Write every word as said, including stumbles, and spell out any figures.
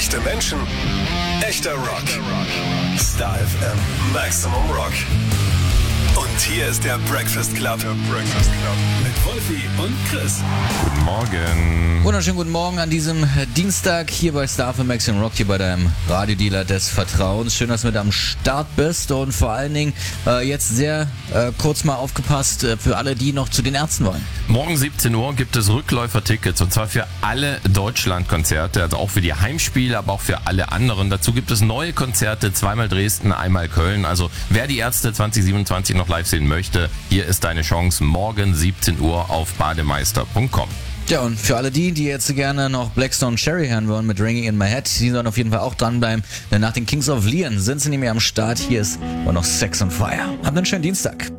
Echte Menschen, echter Rock. Star F M, Maximum Rock. Und hier ist der Breakfast Club. Der Breakfast Club. Mit Wolfi und Chris. Guten Morgen. Wunderschönen guten Morgen an diesem Dienstag hier bei Star F M Maximum Rock, hier bei deinem Radiodealer des Vertrauens. Schön, dass du mit am Start bist und vor allen Dingen äh, jetzt sehr äh, kurz mal aufgepasst äh, für alle, die noch zu den Ärzten wollen. Morgen siebzehn Uhr gibt es Rückläufertickets und zwar für alle Deutschlandkonzerte, also auch für die Heimspiele, aber auch für alle anderen. Dazu gibt es neue Konzerte, zweimal Dresden, einmal Köln. Also wer die Ärzte zwanzig siebenundzwanzig noch live sehen möchte, hier ist deine Chance, morgen siebzehn Uhr auf bademeister punkt com. Ja, und für alle die, die jetzt gerne noch Blackstone Cherry hören wollen mit Ringing in My Head, die sollen auf jeden Fall auch dranbleiben, denn nach den Kings of Leon sind sie nämlich am Start. Hier ist aber noch Sex on Fire. Habt einen schönen Dienstag.